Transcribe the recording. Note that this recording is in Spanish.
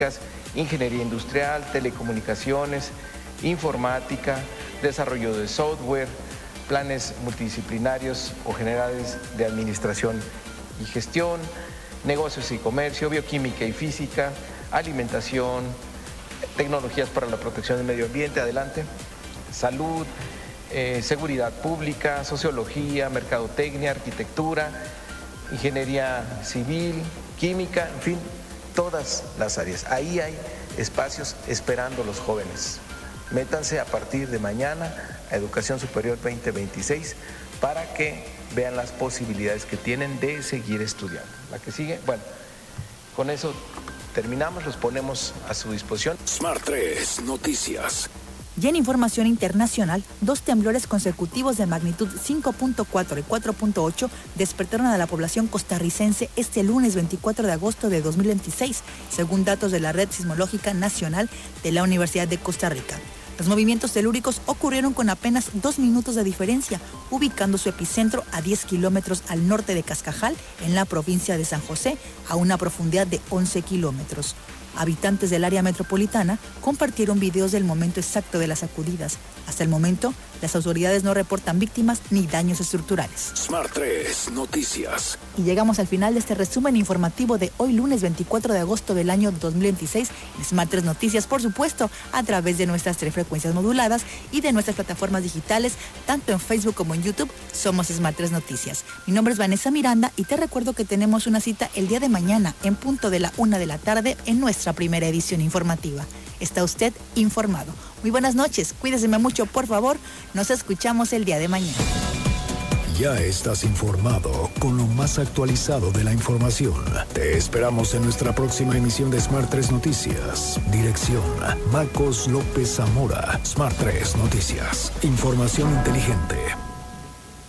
ingeniería industrial, telecomunicaciones, informática, desarrollo de software, planes multidisciplinarios o generales de administración y gestión, negocios y comercio, bioquímica y física, alimentación, tecnologías para la protección del medio ambiente, adelante, salud, seguridad pública, sociología, mercadotecnia, arquitectura, ingeniería civil, química, en fin, todas las áreas. Ahí hay espacios esperando los jóvenes. Métanse a partir de mañana a Educación Superior 2026 para que vean las posibilidades que tienen de seguir estudiando. La que sigue, bueno, con eso terminamos, los ponemos a su disposición. Smart 3 Noticias. Y en información internacional, 2 temblores consecutivos de magnitud 5.4 y 4.8 despertaron a la población costarricense este lunes 24 de agosto de 2026, según datos de la Red Sismológica Nacional de la Universidad de Costa Rica. Los movimientos telúricos ocurrieron con apenas 2 minutos de diferencia, ubicando su epicentro a 10 kilómetros al norte de Cascajal, en la provincia de San José, a una profundidad de 11 kilómetros. Habitantes del área metropolitana compartieron videos del momento exacto de las sacudidas. Hasta el momento, las autoridades no reportan víctimas ni daños estructurales. Smart 3 Noticias. Y llegamos al final de este resumen informativo de hoy lunes 24 de agosto del año 2026 en Smart 3 Noticias, por supuesto, a través de nuestras 3 frecuencias moduladas y de nuestras plataformas digitales, tanto en Facebook como en YouTube. Somos Smart 3 Noticias. Mi nombre es Vanessa Miranda y te recuerdo que tenemos una cita el día de mañana en punto de la 1 de la tarde en nuestra primera edición informativa. Está usted informado. Muy buenas noches, cuídese mucho, por favor. Nos escuchamos el día de mañana. Ya estás informado con lo más actualizado de la información. Te esperamos en nuestra próxima emisión de Smart 3 Noticias. Dirección: Marcos López Zamora. Smart 3 Noticias. Información inteligente.